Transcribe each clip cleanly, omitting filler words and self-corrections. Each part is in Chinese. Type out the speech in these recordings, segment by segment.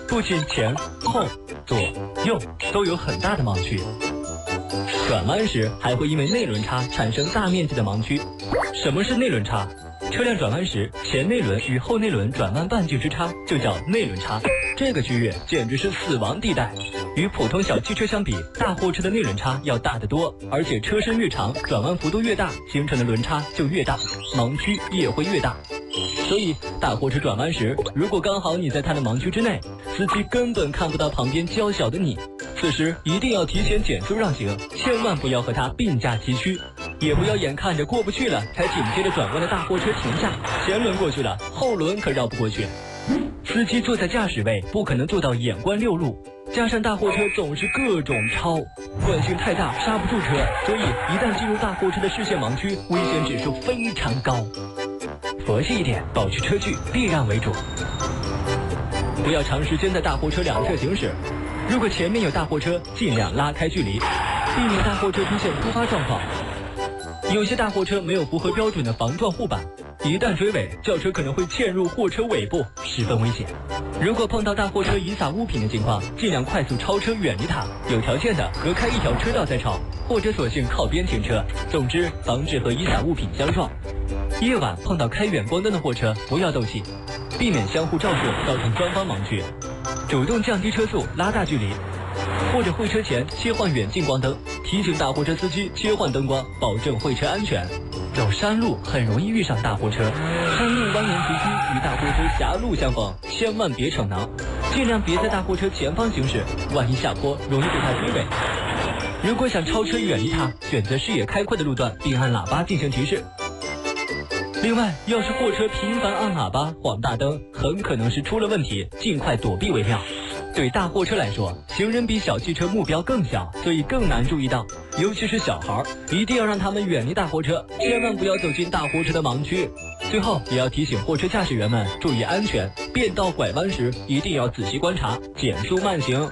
不仅前后左右都有很大的盲区，转弯时还会因为内轮差产生大面积的盲区。什么是内轮差？车辆转弯时，前内轮与后内轮转弯半径之差就叫内轮差，这个区域简直是死亡地带。与普通小汽车相比，大货车的内轮差要大得多，而且车身越长，转弯幅度越大，形成的轮差就越大，盲区也会越大。所以大货车转弯时，如果刚好你在它的盲区之内，司机根本看不到旁边较小的你，此时一定要提前减速让行，千万不要和它并驾齐驱，也不要眼看着过不去了才紧接着转弯的大货车停下，前轮过去了，后轮可绕不过去。司机坐在驾驶位不可能做到眼观六路，加上大货车总是各种超，惯性太大刹不住车，所以一旦进入大货车的视线盲区，危险指数非常高。佛系一点，保持车距，避让为主。不要长时间在大货车两侧行驶，如果前面有大货车，尽量拉开距离，避免大货车出现突发状况。有些大货车没有符合标准的防撞护板，一旦追尾，轿车可能会嵌入货车尾部，十分危险。如果碰到大货车遗撒物品的情况，尽量快速超车远离它，有条件的隔开一条车道再超，或者索性靠边停车。总之，防止和遗撒物品相撞。夜晚碰到开远光灯的货车，不要斗气，避免相互照射造成双方盲区，主动降低车速，拉大距离，或者会车前切换远近光灯，提醒大货车司机切换灯光，保证会车安全。走山路很容易遇上大货车，山路蜿蜒崎岖，与大货车狭路相逢，千万别逞能，尽量别在大货车前方行驶，万一下坡容易被它追尾。如果想超车远离它，选择视野开阔的路段，并按喇叭进行提示。另外，要是货车频繁按喇叭、晃大灯，很可能是出了问题，尽快躲避为妙。对大货车来说，行人比小汽车目标更小，所以更难注意到，尤其是小孩，一定要让他们远离大货车，千万不要走进大货车的盲区。最后，也要提醒货车驾驶员们注意安全，变道拐弯时一定要仔细观察，减速慢行。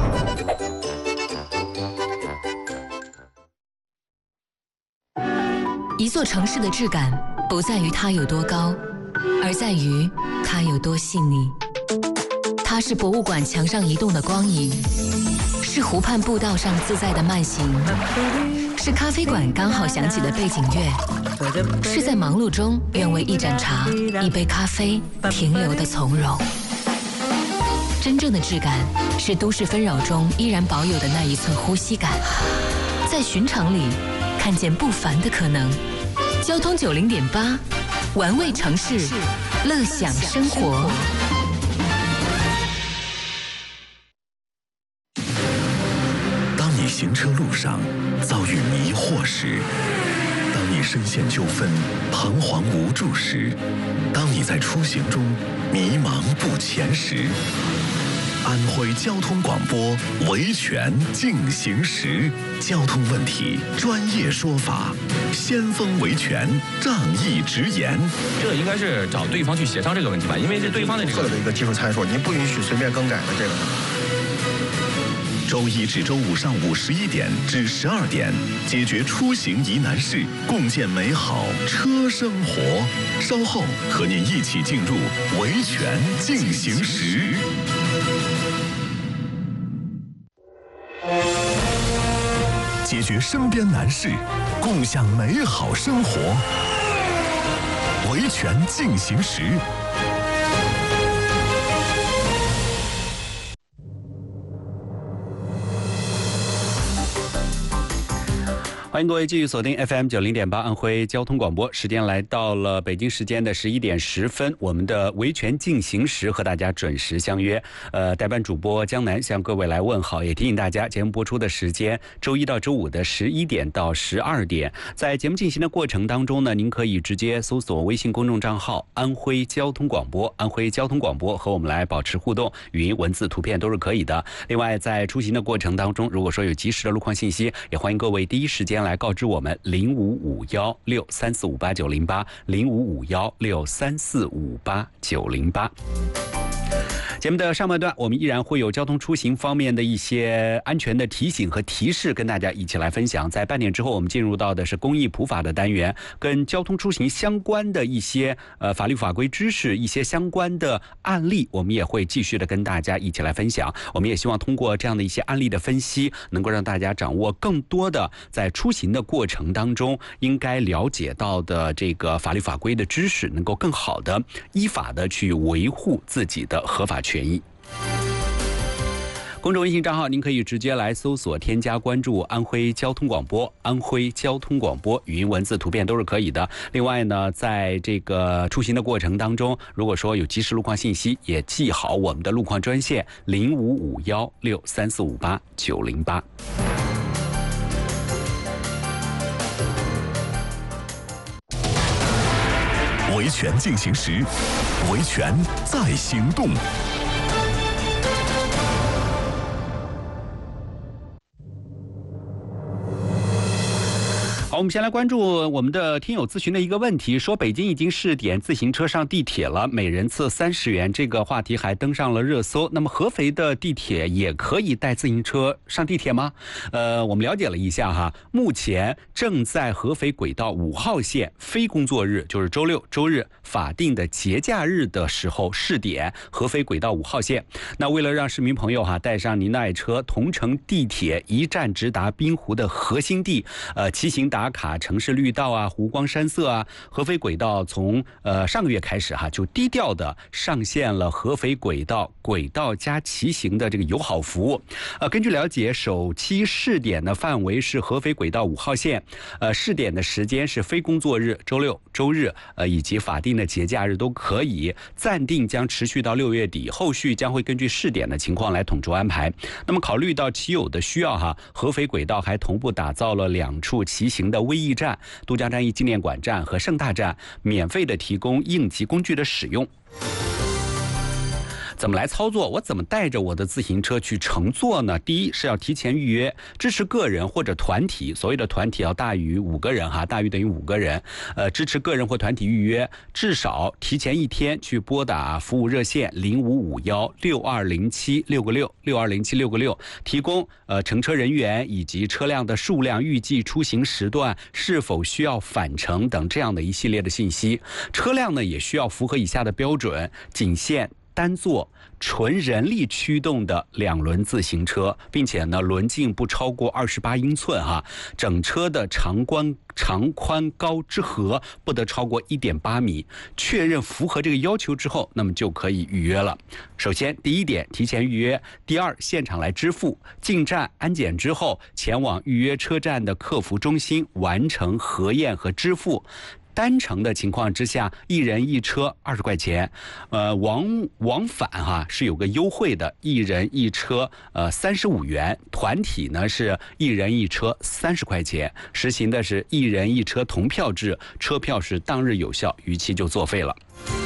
一座城市的质感不在于它有多高，而在于它有多细腻。它是博物馆墙上移动的光影，是湖畔步道上自在的慢行，是咖啡馆刚好响起的背景乐，是在忙碌中愿为一盏茶、一杯咖啡停留的从容。真正的质感是都市纷扰中依然保有的那一寸呼吸感，在寻常里看见不凡的可能。交通90.8，玩味城市，乐享生活。 当你行车路上遭遇迷惑时，当你深陷纠纷彷徨无助时，当你在出行中迷茫不前时，安徽交通广播维权进行时，交通问题专业说法，先锋维权仗义直言。 这应该是找对方去协商这个问题吧，因为这对方的这个的一个技术参数，您不允许随便更改的这个。 周一至周五上午11点至12点，解决出行疑难事，共建美好车生活。稍后和您一起进入维权进行时。解决身边难事，共享美好生活。维权进行时。 欢迎各位继续锁定 FM 90.8安徽交通广播，时间来到了北京时间的11点10分，我们的维权进行时和大家准时相约。代班主播江南向各位来问好，也提醒大家节目播出的时间周一到周五的11点到12点。在节目进行的过程当中呢，您可以直接搜索微信公众账号安徽交通广播，安徽交通广播和我们来保持互动，语音、文字、图片都是可以的。另外在出行的过程当中，如果说有及时的路况信息，也欢迎各位第一时间来告知我们055163458908 055163458908。 节目的上半段，我们依然会有交通出行方面的一些安全的提醒和提示，跟大家一起来分享。在半点之后，我们进入到的是公益普法的单元，跟交通出行相关的一些法律法规知识、一些相关的案例，我们也会继续的跟大家一起来分享。我们也希望通过这样的一些案例的分析，能够让大家掌握更多的在出行的过程当中应该了解到的这个法律法规的知识，能够更好的依法的去维护自己的合法权益。公众微信账号您可以直接来搜索添加关注安徽交通广播，安徽交通广播，语音文字图片都是可以的。另外呢，在这个出行的过程当中，如果说有及时路况信息，也记好我们的路况专线055163458908。 维权进行时，维权在行动。 好，我们先来关注我们的听友咨询的一个问题，说北京已经试点自行车上地铁了，每人次30元，这个话题还登上了热搜。那么合肥的地铁也可以带自行车上地铁吗？我们了解了一下哈，目前正在合肥轨道5号线非工作日，就是周六、周日法定的节假日的时候试点合肥轨道5号线。那为了让市民朋友带上您的爱车，同乘地铁一站直达滨湖的核心地，骑行打卡城市绿道啊、湖光山色啊，合肥轨道从上个月开始就低调的上线了合肥轨道加骑行的这个友好服务。根据了解，首期试点的范围是合肥轨道5号线，试点的时间是非工作日，周六、周日以及法定的节假日都可以，暂定将持续到6月底，后续将会根据试点的情况来统筹安排。那么考虑到骑友的需要合肥轨道还同步打造了2处骑行的微驿站，都江战役纪念馆站和盛大站，免费的提供应急工具的使用。怎么来操作？我怎么带着我的自行车去乘坐呢？第一是要提前预约，支持个人或者团体，所谓的团体要大于5个人大于等于5个人。支持个人或团体预约，至少提前1天去拨打服务热线0551620766，提供乘车人员以及车辆的数量、预计出行时段、是否需要返程等这样的一系列的信息。车辆呢也需要符合以下的标准，仅限单座纯人力驱动的2轮自行车，并且呢轮径不超过28英寸整车的长宽高之和不得超过1.8米。确认符合这个要求之后，那么就可以预约了。首先第一点，提前预约；第二，现场来支付。进站安检之后，前往预约车站的客服中心完成核验和支付。单程的情况之下，1人1车20块钱，往返是有个优惠的，1人1车35元，团体呢是1人1车30块钱，实行的是1人1车同票制，车票是当日有效，逾期就作废了。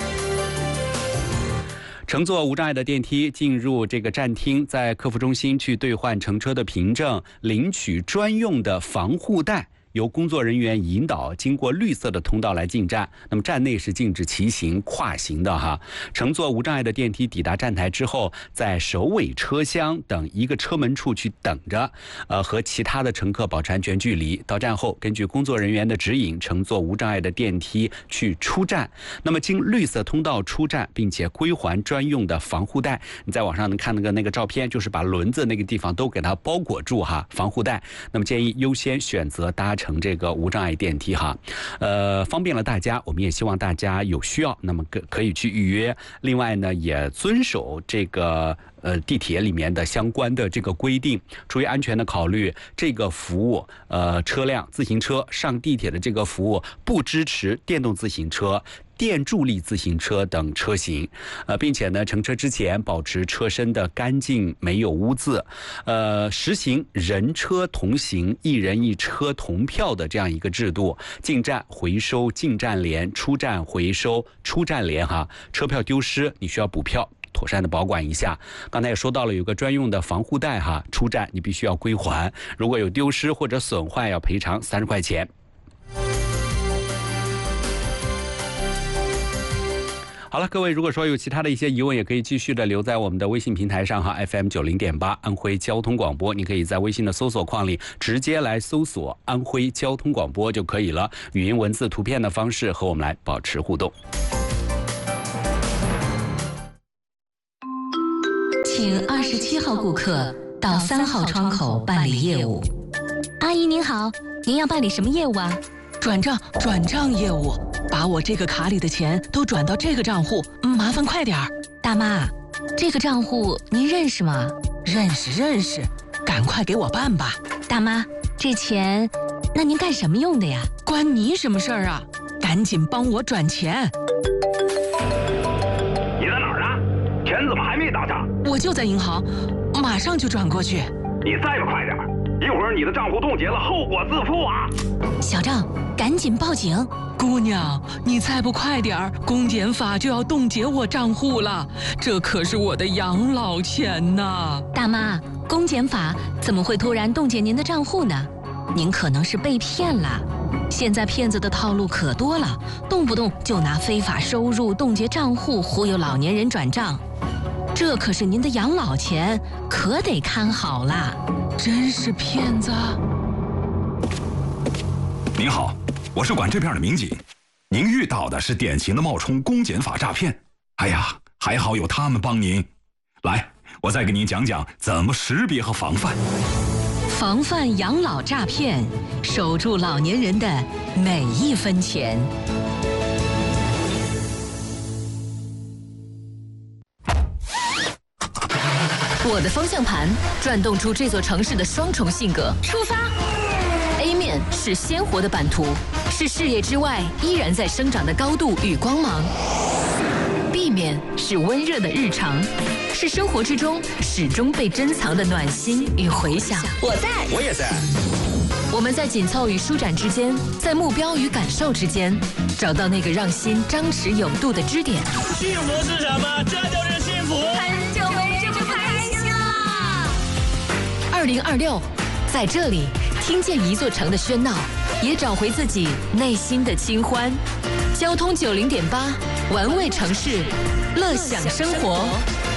乘坐无障碍的电梯进入这个站厅，在客服中心去兑换乘车的凭证，领取专用的防护带，由工作人员引导经过绿色的通道来进站。那么站内是禁止骑行、跨行的乘坐无障碍的电梯抵达站台之后，在首尾车厢等一个车门处去等着，和其他的乘客保持安全距离。到站后，根据工作人员的指引，乘坐无障碍的电梯去出站。那么经绿色通道出站，并且归还专用的防护带。你在网上能看那个照片，就是把轮子那个地方都给它包裹住防护带。那么建议优先选择搭乘这个无障碍电梯方便了大家。我们也希望大家有需要，那么可以去预约。另外呢，也遵守这个地铁里面的相关的这个规定。出于安全的考虑，这个服务车辆自行车上地铁的这个服务不支持电动自行车、电助力自行车等车型，并且呢，乘车之前保持车身的干净，没有污渍，实行人车同行、1人1车同票的这样一个制度。进站回收进站联，出站回收出站联车票丢失你需要补票，妥善的保管一下。刚才也说到了，有个专用的防护带出站你必须要归还，如果有丢失或者损坏要赔偿30块钱。 好了，各位如果说有其他的一些疑问，也可以继续的留在我们的微信平台上哈 ，FM90.8 安徽交通广播，你可以在微信的搜索框里直接来搜索安徽交通广播就可以了，语音、文字、图片的方式和我们来保持互动。 请27号顾客到3号窗口办理业务。 阿姨您好，您要办理什么业务啊？ 转账业务，把我这个卡里的钱都转到这个账户，麻烦快点儿。 大妈，这个账户您认识吗？ 认识，赶快给我办吧。 大妈，这钱，那您干什么用的呀？ 关你什么事儿啊？赶紧帮我转钱。 你在哪儿啊？钱怎么还没到账？ 我就在银行，马上就转过去。 你再不快点，一会儿你的账户冻结了，后果自负啊！ 小张，赶紧报警！ 姑娘，你再不快点儿，公检法就要冻结我账户了，这可是我的养老钱呐！ 大妈，公检法怎么会突然冻结您的账户呢？您可能是被骗了。现在骗子的套路可多了，动不动就拿非法收入冻结账户忽悠老年人转账，这可是您的养老钱，可得看好了。 真是骗子！ 您好，我是管这片的民警，您遇到的是典型的冒充公检法诈骗。哎呀，还好有他们帮您。来，我再给您讲讲怎么识别和防范。 防范养老诈骗，守住老年人的每一分钱。我的方向盘转动出这座城市的双重性格。出发 ！A 面是鲜活的版图，是视野之外依然在生长的高度与光芒。B 面是温热的日常，是生活之中始终被珍藏的暖心与回响。 我在， 我也在。 我们在紧凑与舒展之间，在目标与感受之间，找到那个让心张弛有度的支点。 幸福是什么？这就是幸福。 很久没这么开心了。 2026，在这里听见一座城的喧闹，也找回自己内心的清欢。交通90.8，玩味城市，乐享生活。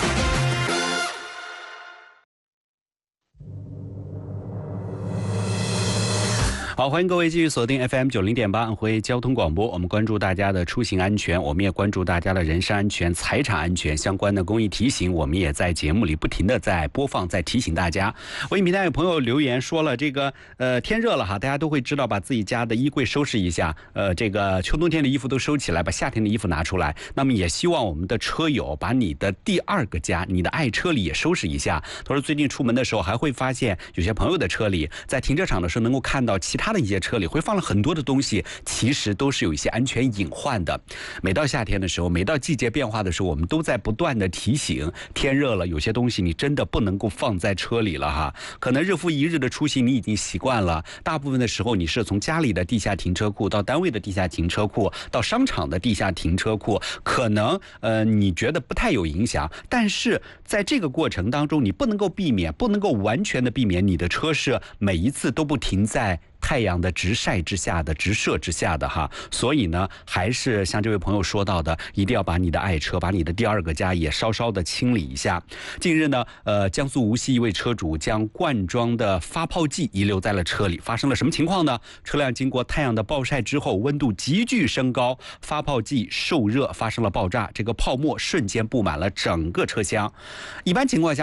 好，欢迎各位继续锁定 FM90.8 安徽交通广播。我们关注大家的出行安全，我们也关注大家的人身安全、财产安全相关的公益提醒，我们也在节目里不停的在播放，在提醒大家。微信平台有朋友留言说了，这个天热了哈，大家都会知道把自己家的衣柜收拾一下，这个秋冬天的衣服都收起来，把夏天的衣服拿出来。那么也希望我们的车友把你的第二个家，你的爱车里也收拾一下。他说最近出门的时候还会发现有些朋友的车里，在停车场的时候能够看到其他的一些车里会放了很多的东西，其实都是有一些安全隐患的。每到夏天的时候，每到季节变化的时候，我们都在不断的提醒，天热了，有些东西你真的不能够放在车里了哈。可能日复一日的出行你已经习惯了，大部分的时候你是从家里的地下停车库到单位的地下停车库到商场的地下停车库，可能你觉得不太有影响，但是在这个过程当中，你不能够避免，不能够完全的避免你的车是每一次都不停在太阳的直晒之下的直射之下的哈，所以呢，还是像这位朋友说到的，一定要把你的爱车，把你的第二个家也稍稍的清理一下。近日呢，江苏无锡一位车主将罐装的发泡剂遗留在了车里，发生了什么情况呢？车辆经过太阳的暴晒之后，温度急剧升高，发泡剂受热发生了爆炸，这个泡沫瞬间布满了整个车厢。一般情况下，